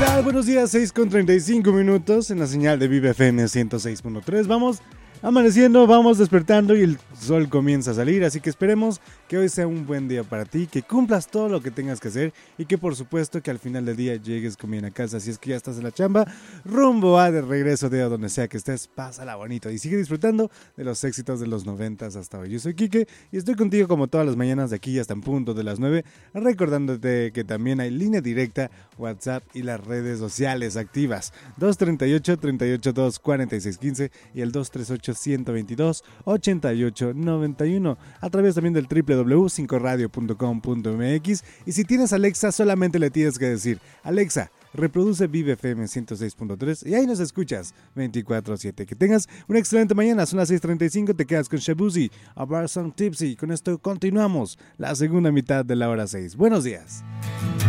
tal? Buenos días, 6:35 en la señal de Vive FM 106.3. Vamos amaneciendo, vamos despertando y el sol comienza a salir, así que esperemos que hoy sea un buen día para ti, que cumplas todo lo que tengas que hacer y que por supuesto que al final del día llegues con bien a casa. Si es que ya estás en la chamba, rumbo a de regreso de donde sea que estés, pásala bonito y sigue disfrutando de los éxitos de los 90s hasta hoy. Yo soy Quique y estoy contigo como todas las mañanas de aquí hasta en punto de las 9, recordándote que también hay línea directa, WhatsApp y las redes sociales activas. 238-382-4615 y el 238-122-8891, a través también del www.5radio.com.mx. Y si tienes Alexa, solamente le tienes que decir: Alexa, reproduce Vive FM 106.3 y ahí nos escuchas 24/7. Que tengas una excelente mañana. Son las 6:35, te quedas con Shabuzi, A Bar Song Tipsy. Con esto continuamos la segunda mitad de la hora 6. Buenos días.